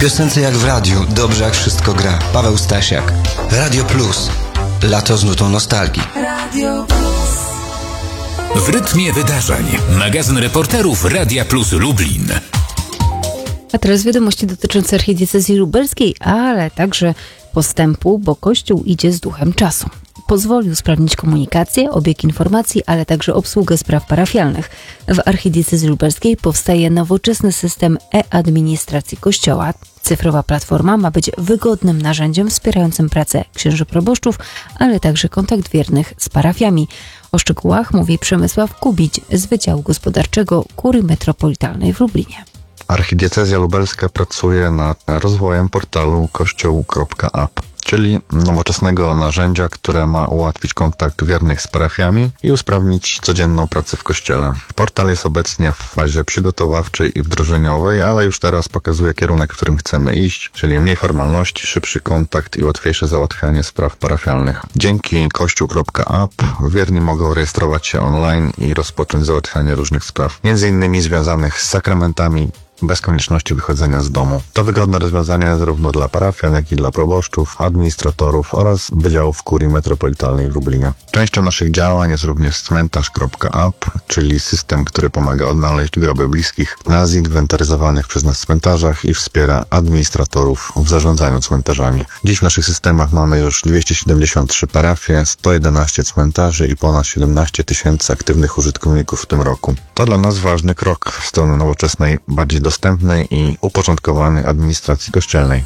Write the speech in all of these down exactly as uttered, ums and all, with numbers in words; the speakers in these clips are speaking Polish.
piosence jak w radiu, dobrze jak wszystko gra. Paweł Stasiak. Radio Plus. Lato z nutą nostalgii. Radio W rytmie wydarzeń. Magazyn reporterów Radia Plus Lublin. A teraz wiadomości dotyczące archidiecezji lubelskiej, ale także postępu, bo Kościół idzie z duchem czasu. Pozwolił usprawnić komunikację, obieg informacji, ale także obsługę spraw parafialnych. W archidiecezji lubelskiej powstaje nowoczesny system e-administracji Kościoła. Cyfrowa platforma ma być wygodnym narzędziem wspierającym pracę księży proboszczów, ale także kontakt wiernych z parafiami. O szczegółach mówi Przemysław Kubić z Wydziału Gospodarczego Kurii Metropolitalnej w Lublinie. Archidiecezja lubelska pracuje nad rozwojem portalu kościół kropka app, czyli nowoczesnego narzędzia, które ma ułatwić kontakt wiernych z parafiami i usprawnić codzienną pracę w kościele. Portal jest obecnie w fazie przygotowawczej i wdrożeniowej, ale już teraz pokazuje kierunek, w którym chcemy iść, czyli mniej formalności, szybszy kontakt i łatwiejsze załatwianie spraw parafialnych. Dzięki kościół kropka app wierni mogą rejestrować się online i rozpocząć załatwianie różnych spraw, między innymi związanych z sakramentami, bez konieczności wychodzenia z domu. To wygodne rozwiązanie zarówno dla parafian, jak i dla proboszczów, administratorów oraz wydziałów Kurii Metropolitalnej w Lublinie. Częścią naszych działań jest również cmentarz kropka app, czyli system, który pomaga odnaleźć groby bliskich na zinwentaryzowanych przez nas cmentarzach i wspiera administratorów w zarządzaniu cmentarzami. Dziś w naszych systemach mamy już dwieście siedemdziesiąt trzy parafie, sto jedenaście cmentarzy i ponad siedemnaście tysięcy aktywnych użytkowników w tym roku. To dla nas ważny krok w stronę nowoczesnej, bardziej dostępnej i uporządkowanej administracji kościelnej.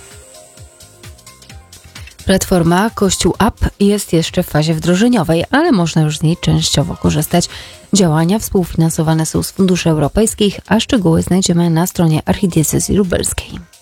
Platforma Kościół App jest jeszcze w fazie wdrożeniowej, ale można już z niej częściowo korzystać. Działania współfinansowane są z funduszy europejskich, a szczegóły znajdziemy na stronie archidiecezji lubelskiej.